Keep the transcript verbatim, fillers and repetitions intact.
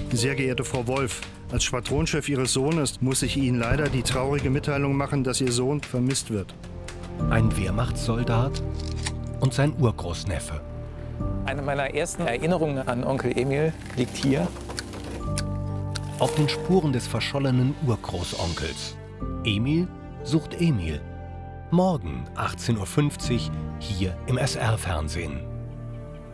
Sehr geehrte Frau Wolf, als Schwadronchef Ihres Sohnes muss ich Ihnen leider die traurige Mitteilung machen, dass Ihr Sohn vermisst wird. Ein Wehrmachtssoldat und sein Urgroßneffe. Eine meiner ersten Erinnerungen an Onkel Emil liegt hier. Auf den Spuren des verschollenen Urgroßonkels. Emil sucht Emil. Morgen achtzehn Uhr fünfzig hier im S R-Fernsehen.